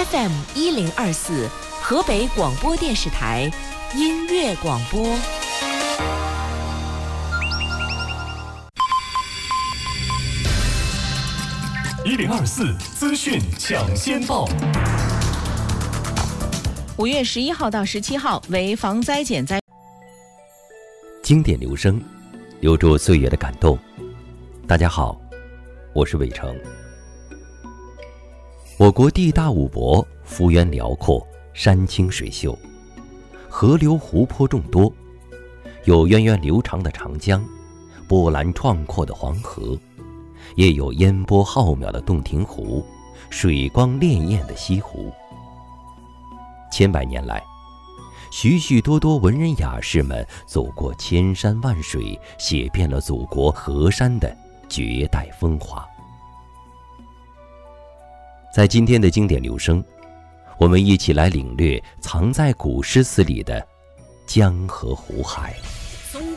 FM1024河北广播电视台音乐广播。 1024资讯抢先报。 5月11号到17号为防灾减灾。 经典留声，留住岁月的感动。大家好，我是伟成。我国地大物博，幅员辽阔，山清水秀，河流湖泊众多，有源远流长的长江，波澜壮阔的黄河，也有烟波浩渺的洞庭湖，水光潋滟的西湖。千百年来，许许多多文人雅士们走过千山万水，写遍了祖国河山的绝代风华。在今天的经典留声，我们一起来领略藏在古诗词里的江河湖海。